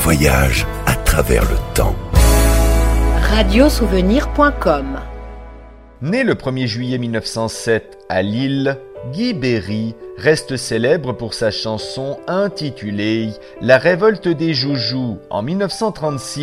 voyage à travers le temps. Radiosouvenir.com. Né le 1er juillet 1907 à Lille, Guy Berry reste célèbre pour sa chanson intitulée « La révolte des Joujoux » en 1936.